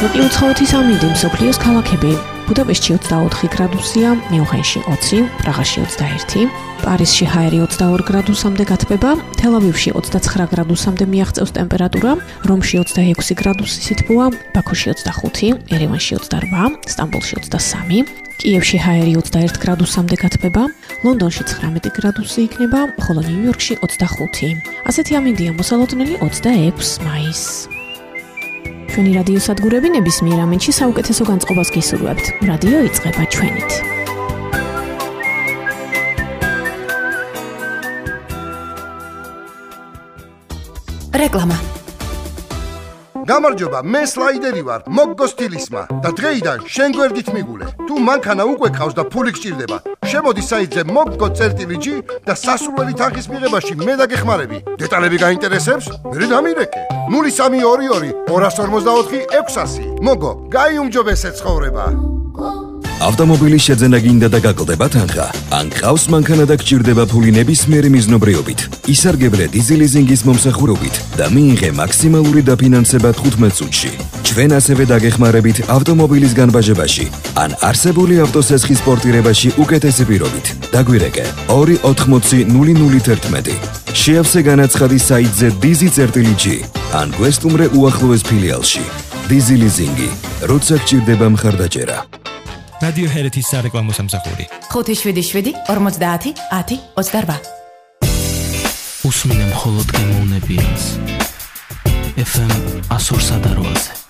ახლა კი უცხოეთის ამინდი მსოფლიოს ქალაქები. ბუდაპეშტში 24 გრადუსია, მიუნხენში 20, პრაღაში 21, პარიზში ჰაერი 22 გრადუსამდე გათბება, თელ-ავივში 29 გრადუსამდე მიაღწევს ტემპერატურა, რომში 26 გრადუსი სითბოა, ბაქოში 25, ერევანში 28, სტამბოლში 23, კიევში ჰაერი 21 გრადუსამდე გათბება, ლონდონში 19 გრადუსი იქნება, ხოლო ნიუ-იორკში 25. ასეთი ამინდია მოსალოდნელი 26 მაისს. ჩვენი რადიო სადგურები ნებისმიერ ამინდში საუკეთესო განწყობას გისურვებთ. რადიო იწყება ჩვენით. რეკლამა. გამარჯობა, მე სლაიდერი ვარ, მოგგო სტილისმა და დღეიდან შენ გვერდით მიგულე. თუ მანქანა უკვე ყავს და ფული გჭირდება, შემოდი საიტზე moggo.g და სასურველი თანხის მიღებაში მე დაგეხმარები. დეტალები გაინტერესებს? მე დამირეკე. 0322 254 600. მოგო, გაიუმჯობესე ცხოვრება. ავტომობილის შეძენა გინდა და გაკლდება თანხა. ან ყავს მანქანა და გჭირდება ფული ნებისმიერი მიზნობრიობით. ისარგებლე დიზელიზინგის მომსახურებით და მიიღე მაქსიმალური დაფინანსება 15 წუთში. ჩვენ ასევე დაგეხმარებით ავტომობილის განბაჟებაში ან არსებული ავტოსესხის პორტირებაში უკეთესი პირობით. დაგვირეკე 280 შეავსე განაცხადი საიტზე dizi.g ან გვესტუმრე უახლოეს ფილიალში. დიზელიზინგი, როცა გჭირდება მხარდაჭერა. რადიო ჰერეთის სარეკლამო სამსახური 577 50 10 28. უსმინე მხოლოდ გემოვნებიანს FM 102.8-ზე.